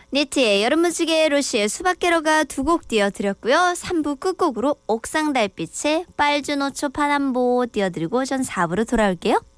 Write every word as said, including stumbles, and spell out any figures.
니트의 여름무지개, 로시의 수박게로가 두 곡 띄워드렸고요. 삼 부 끝곡으로 옥상 달빛의 빨주노초 파남보 띄워드리고 전 사 부로 돌아올게요.